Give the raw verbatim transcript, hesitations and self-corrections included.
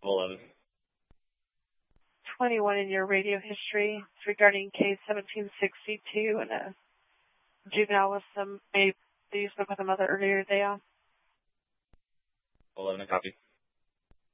eleven. twenty-one in your radio history. It's regarding case seventeen sixty-two and a juvenile with some, maybe you spoke with a mother earlier today on. eleven, copy.